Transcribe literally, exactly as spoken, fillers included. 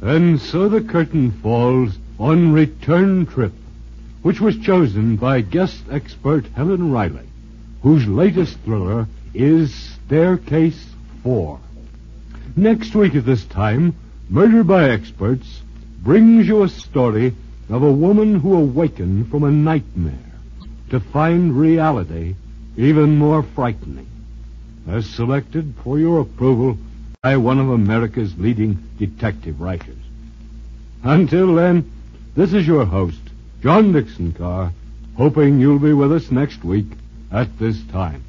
And so the curtain falls on Return Trip, which was chosen by guest expert Helen Riley, whose latest thriller is Staircase four. Next week at this time, Murder by Experts brings you a story of a woman who awakened from a nightmare to find reality even more frightening, as selected for your approval by one of America's leading detective writers. Until then, this is your host, John Dixon Carr, hoping you'll be with us next week at this time.